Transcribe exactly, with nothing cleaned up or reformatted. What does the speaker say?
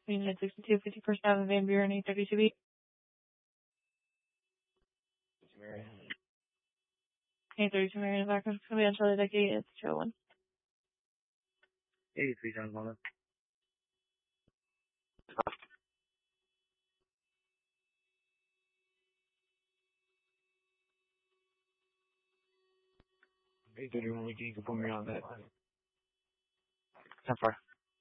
Unit sixty-two, fifty-first Avenue, Van Buren, eight thirty-two B. eight thirty-two Marion, background, it's going to be on Charlie Deck eight, it's two oh one. eighty-three John Walnut. eight thirty-one, can you confirm me on that? ten four.